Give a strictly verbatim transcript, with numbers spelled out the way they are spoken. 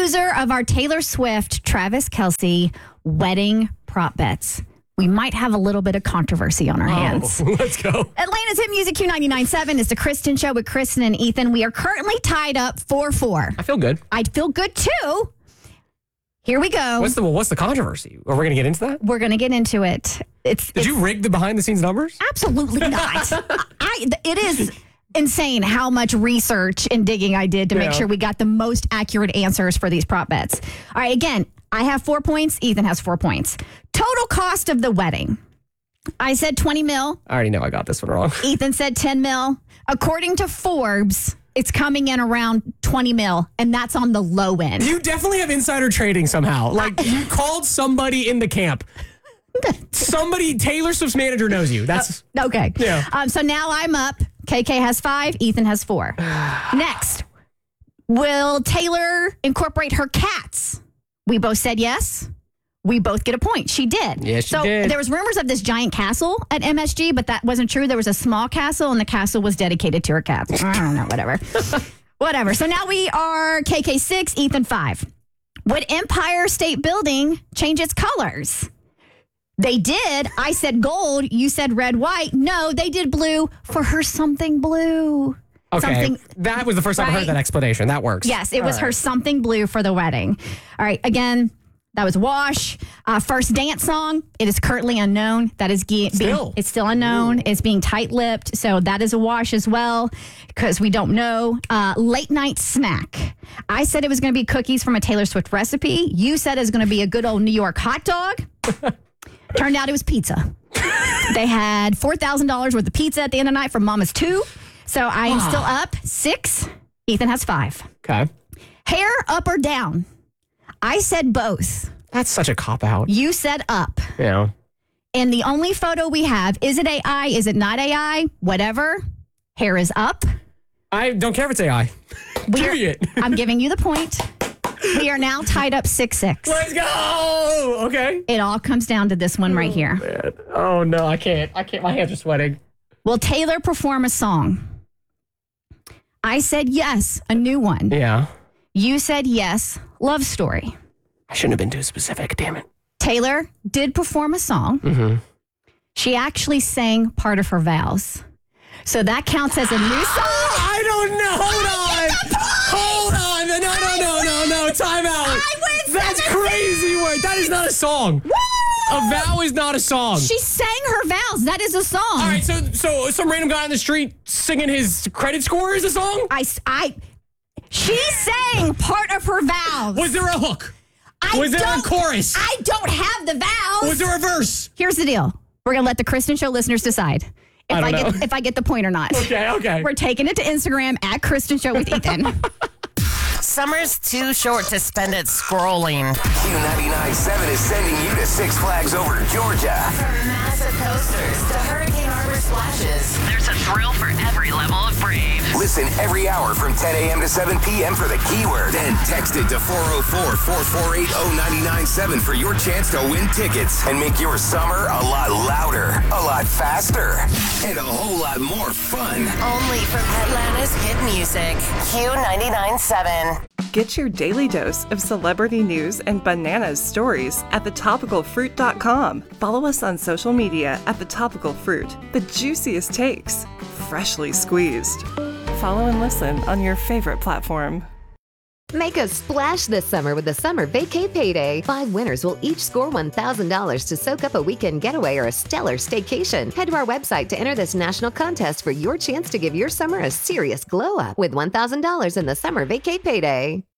loser of our Taylor Swift, Travis Kelce wedding prop bets. We might have a little bit of controversy on our oh, hands. Let's go. Atlanta's Hit Music Q ninety-nine point seven is the Kristen Show with Kristen and Ethan. We are currently tied up four four. I feel good. I feel good too. Here we go. What's the what's the controversy? Are we going to get into that? We're going to get into it. It's Did it's, you rig the behind the scenes numbers? Absolutely not. I, it is insane how much research and digging I did to Yeah. make sure we got the most accurate answers for these prop bets. All right, again, I have four points. Ethan has four points. Total cost of the wedding. I said twenty mil. I already know I got this one wrong. Ethan said ten mil. According to Forbes, it's coming in around twenty mil, and that's on the low end. You definitely have insider trading somehow. Like, you called somebody in the camp. Somebody, Taylor Swift's manager knows you. That's Okay. Yeah. Um, so now I'm up. K K has five. Ethan has four. Next, will Taylor incorporate her cats? We both said yes. We both get a point. She did. Yes, she so did. There was rumors of this giant castle at M S G, but that wasn't true. There was a small castle, and the castle was dedicated to her cats. I don't know, whatever. Whatever. So now we are K K six, Ethan five. Would Empire State Building change its colors? They did. I said gold. You said red, white. No, they did blue for her something blue. okay. Something, that was the first time I right? heard that explanation. That works. Yes, it All was right. her something blue for the wedding. All right, again, that was Wash. Uh, first dance song, it is currently unknown. That is ge- Still. being, it's still unknown. Ooh. It's being tight-lipped, so that is a wash as well because we don't know. Uh, late night snack. I said it was going to be cookies from a Taylor Swift recipe. You said it was going to be a good old New York hot dog. Turned out it was pizza. They had four thousand dollars worth of pizza at the end of the night from Mama's Two. So I am still up six. Ethan has five. Okay. Hair up or down? I said both. That's such a cop out. You said up. Yeah. And the only photo we have, is it A I? Is it not A I? Whatever. Hair is up. I don't care if it's A I. We are- Period. I'm giving you the point. We are now tied up six six. Let's go. Okay. It all comes down to this one right here. Man. Oh, no. I can't. I can't. My hands are sweating. Will Taylor perform a song? I said yes, a new one. Yeah. You said yes, Love Story. I shouldn't have been too specific. Damn it. Taylor did perform a song. Mm-hmm. She actually sang part of her vows. So that counts as a new song. I don't know. Hold on. Hold on. No, no, no, no, no. Time out. I win That's seven crazy word. That is not a song. Woo! A vow is not a song. She sang her vows. That is a song. All right, so so some random guy on the street singing his credit score is a song? I, I, she sang part of her vows. Was there a hook? I Was there a don't- chorus? I don't have the vows. Was there a verse? Here's the deal. We're going to let the Kristen Show listeners decide if I I, don't get know. if I get the point or not. Okay, okay. We're taking it to Instagram at Kristen Show with Ethan. Summer's too short to spend it scrolling. Q ninety-nine point seven is sending you to Six Flags Over Georgia. From massive coasters to Hurricane Harbor splashes, there's a thrill for every level of brave. Listen every hour from ten a.m. to seven p.m. for the keyword. Then text it to four oh four, four four eight, oh nine nine seven for your chance to win tickets and make your summer a lot louder, a lot faster, and a whole lot more fun. Only from Atlanta's hit music. Q ninety-nine point seven. Get your daily dose of celebrity news and bananas stories at the topical fruit dot com. Follow us on social media at The Topical Fruit. The juiciest takes, freshly squeezed. Follow and listen on your favorite platform. Make a splash this summer with the Summer Vacay Payday. Five winners will each score one thousand dollars to soak up a weekend getaway or a stellar staycation. Head to our website to enter this national contest for your chance to give your summer a serious glow up with one thousand dollars in the Summer Vacay Payday.